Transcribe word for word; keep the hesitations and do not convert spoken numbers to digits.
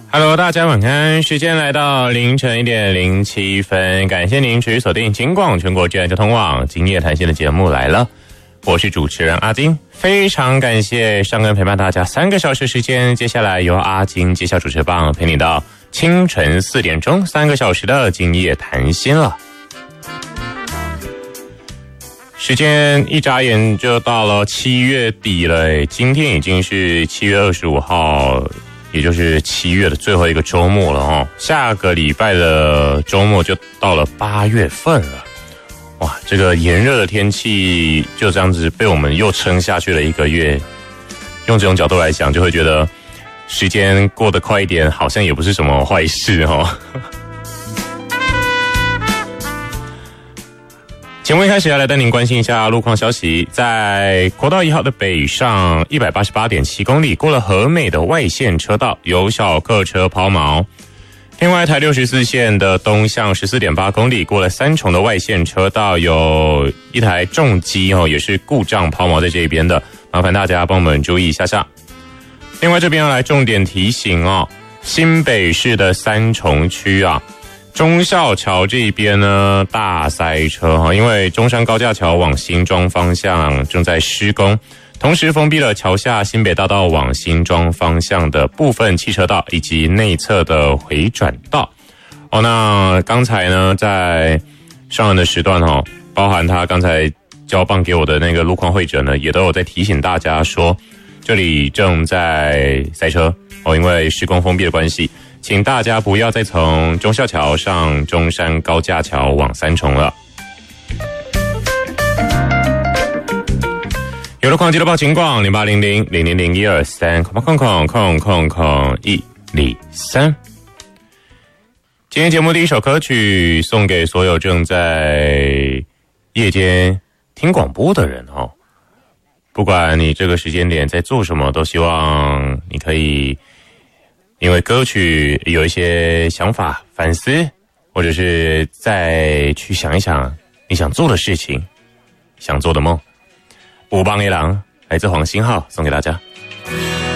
Hello， 大家晚安，时间来到凌晨一点零七分，感谢您持续锁定金广全国治安交通网今夜谈心的节目来了，我是主持人阿金，非常感谢上根陪伴大家三个小时时间，接下来由阿金接下主持棒陪你到清晨四点钟，三个小时的今夜谈心了。时间一眨眼就到了七月底了，今天已经是七月二十五号，也就是七月的最后一个周末了哦。下个礼拜的周末就到了八月份了，哇，这个炎热的天气就这样子被我们又撑下去了一个月。用这种角度来讲，就会觉得时间过得快一点，好像也不是什么坏事哦。节目一开始要来带您关心一下路况消息，在国道一号的北上 一百八十八点七公里，过了和美的外线车道，有小客车抛锚。另外台六十四线的东向 十四点八公里，过了三重的外线车道，有一台重机哦，也是故障抛锚在这边的，麻烦大家帮我们注意一下下。另外这边要来重点提醒哦，新北市的三重区啊，忠孝桥这边呢大塞车哈，因为中山高架桥往新庄方向正在施工，同时封闭了桥下新北大道往新庄方向的部分汽车道以及内侧的回转道。哦，那刚才呢在上人的时段哈，包含他刚才交棒给我的那个路况会诊呢，也都有在提醒大家说，这里正在塞车哦，因为施工封闭的关系。请大家不要再从忠孝桥上中山高架桥往三重了。有路况记得报警广零八零零零零零一二三空空空空空空一零三。今天节目第一首歌曲送给所有正在夜间听广播的人哦，不管你这个时间点在做什么，都希望你可以因为歌曲有一些想法反思，或者是再去想一想你想做的事情，想做的梦。五棒一郎来自黄星浩送给大家。